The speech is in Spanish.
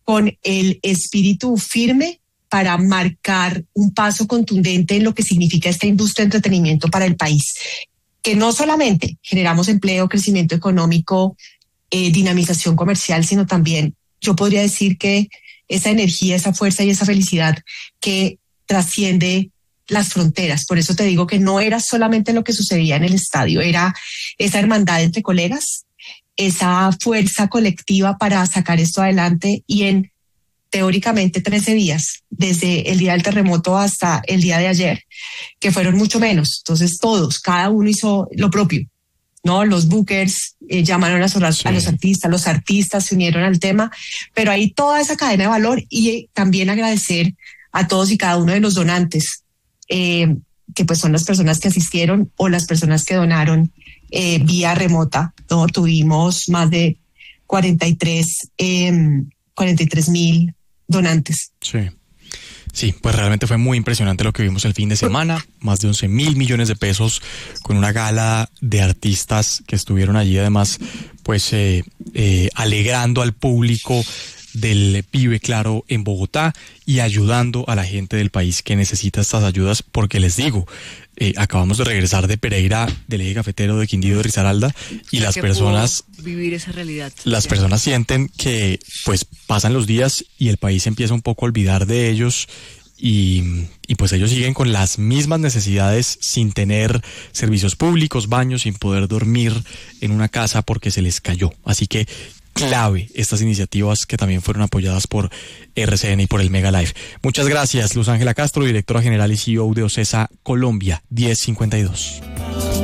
con el espíritu firme para marcar un paso contundente en lo que significa esta industria de entretenimiento para el país, que no solamente generamos empleo, crecimiento económico, dinamización comercial, sino también yo podría decir que esa energía, esa fuerza y esa felicidad que trasciende las fronteras. Por eso te digo que no era solamente lo que sucedía en el estadio, era esa hermandad entre colegas, esa fuerza colectiva para sacar esto adelante, y en teóricamente 13 días, desde el día del terremoto hasta el día de ayer, que fueron mucho menos. Entonces cada uno hizo lo propio, ¿no? Los bookers llamaron a los artistas se unieron al tema, pero hay toda esa cadena de valor, y también agradecer a todos y cada uno de los donantes, que pues son las personas que asistieron o las personas que donaron vía remota, ¿no? Tuvimos más de 43,000 donantes. Sí, pues realmente fue muy impresionante lo que vimos el fin de semana, más de 11,000 millones de pesos, con una gala de artistas que estuvieron allí, además, pues alegrando al público del Vive Claro en Bogotá y ayudando a la gente del país que necesita estas ayudas, porque les digo, acabamos de regresar de Pereira, del eje cafetero de Quindío, de Risaralda, y las personas vivir esa realidad. Las personas sienten que pues pasan los días y el país empieza un poco a olvidar de ellos, y pues ellos siguen con las mismas necesidades, sin tener servicios públicos, baños, sin poder dormir en una casa porque se les cayó. Así que clave estas iniciativas que también fueron apoyadas por RCN y por el Mega Live. Muchas gracias, Luz Ángela Castro, directora general y CEO de OCESA Colombia 1052.